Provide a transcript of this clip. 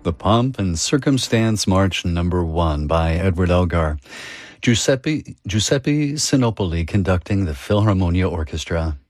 The Pomp and Circumstance March Number 1 by Edward Elgar. Giuseppe Sinopoli conducting the Philharmonia Orchestra.